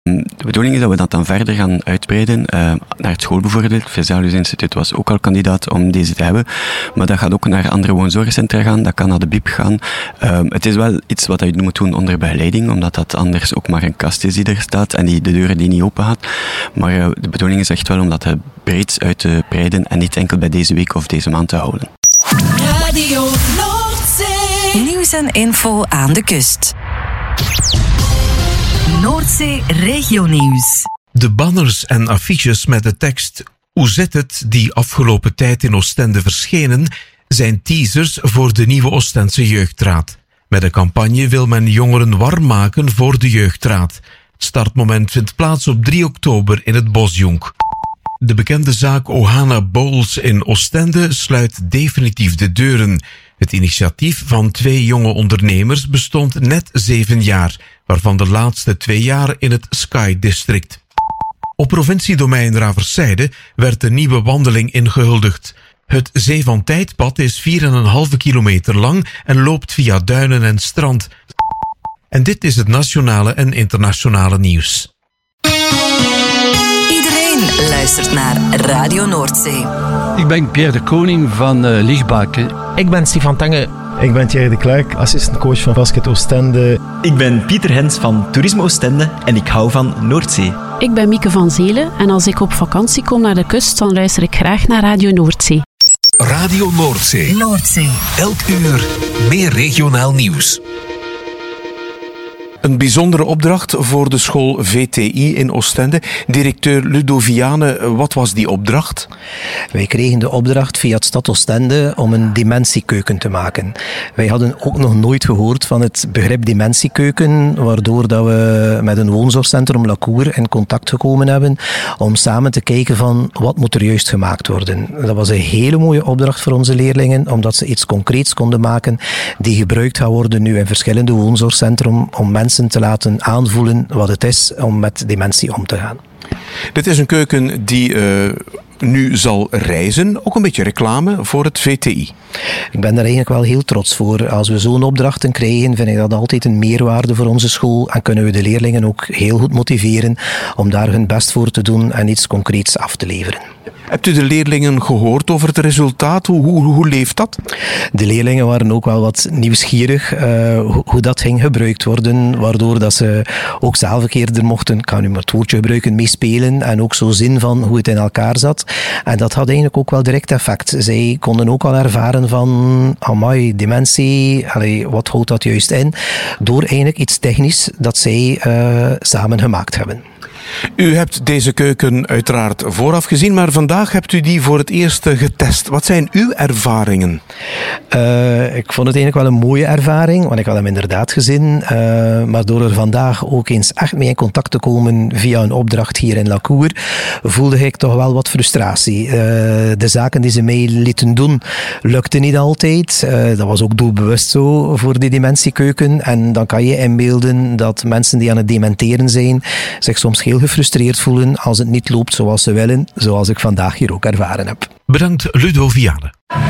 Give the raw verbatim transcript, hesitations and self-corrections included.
De bedoeling is dat we dat dan verder gaan uitbreiden uh, naar het school bijvoorbeeld. Het Vesalius Instituut was ook al kandidaat om deze te hebben. Maar dat gaat ook naar andere woonzorgcentra gaan. Dat kan naar de B I P gaan. Uh, het is wel iets wat je moet doen onder begeleiding, omdat dat anders ook maar een kast is die er staat en die de deuren die niet open gaat. Maar uh, de bedoeling is echt wel om dat breed uit te breiden en niet enkel bij deze week of deze maand te houden. Radio Noordzee. Nieuws en info aan de kust. Noordzee Regionieuws. De banners en affiches met de tekst "Hoe zit het?" die afgelopen tijd in Oostende verschenen, zijn teasers voor de nieuwe Oostendse Jeugdraad. Met de campagne wil men jongeren warm maken voor de Jeugdraad. Het startmoment vindt plaats op drie oktober in het Bosjonk. De bekende zaak Ohana Bowls in Oostende sluit definitief de deuren. Het initiatief van twee jonge ondernemers bestond net zeven jaar, waarvan de laatste twee jaar in het Sky District. Op provinciedomein Raverszijde werd een nieuwe wandeling ingehuldigd. Het Zee van Tijdpad is vier komma vijf kilometer lang en loopt via duinen en strand. En dit is het nationale en internationale nieuws. Iedereen luistert naar Radio Noordzee. Ik ben Pierre de Koning van uh, Lichtbaken. Ik ben Stefan Tange. Ik ben Thierry de Klerk, assistent-coach van Basket Oostende. Ik ben Pieter Hens van Toerisme Oostende en ik hou van Noordzee. Ik ben Mieke van Zelen en als ik op vakantie kom naar de kust, dan luister ik graag naar Radio Noordzee. Radio Noordzee. Noordzee. Elk uur meer regionaal nieuws. Een bijzondere opdracht voor de school V T I in Oostende. Directeur Ludo Viane, wat was die opdracht? Wij kregen de opdracht via het Stad Oostende om een dementiekeuken te maken. Wij hadden ook nog nooit gehoord van het begrip dementiekeuken, waardoor dat we met een woonzorgcentrum La Cour in contact gekomen hebben om samen te kijken van wat moet er juist gemaakt worden. Dat was een hele mooie opdracht voor onze leerlingen, omdat ze iets concreets konden maken die gebruikt gaat worden nu in verschillende woonzorgcentrum om mensen te laten aanvoelen wat het is om met dementie om te gaan. Dit is een keuken die uh, nu zal reizen. Ook een beetje reclame voor het V T I. Ik ben daar eigenlijk wel heel trots voor. Als we zo'n opdrachten krijgen, vind ik dat altijd een meerwaarde voor onze school en kunnen we de leerlingen ook heel goed motiveren om daar hun best voor te doen en iets concreets af te leveren. Hebt u de leerlingen gehoord over het resultaat? Hoe, hoe, hoe leeft dat? De leerlingen waren ook wel wat nieuwsgierig uh, hoe, hoe dat ging gebruikt worden, waardoor dat ze ook zelf een keer er mochten, ik ga nu maar het woordje gebruiken, meespelen en ook zo zin van hoe het in elkaar zat. En dat had eigenlijk ook wel direct effect. Zij konden ook al ervaren van, amai, dementie, allee, wat houdt dat juist in? Door eigenlijk iets technisch dat zij uh, samen gemaakt hebben. U hebt deze keuken uiteraard vooraf gezien, maar vandaag hebt u die voor het eerst getest. Wat zijn uw ervaringen? Uh, ik vond het eigenlijk wel een mooie ervaring, want ik had hem inderdaad gezien. Uh, maar door er vandaag ook eens echt mee in contact te komen via een opdracht hier in La Cour, voelde ik toch wel wat frustratie. Uh, de zaken die ze mij lieten doen, lukten niet altijd. Uh, dat was ook doelbewust zo voor die dementiekeuken. En dan kan je inbeelden dat mensen die aan het dementeren zijn, zich soms heel gefrustreerd voelen als het niet loopt zoals ze willen, zoals ik vandaag hier ook ervaren heb. Bedankt Ludo Viane.